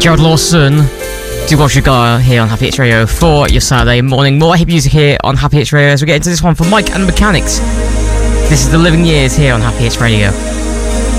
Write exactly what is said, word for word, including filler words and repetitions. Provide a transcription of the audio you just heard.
Gerald Lawson, Do What You Got here on Happy Hits Radio for your Saturday morning. More hip music here on Happy Hits Radio as we get into this one from Mike and the Mechanics. This is The Living Years here on Happy Hits Radio.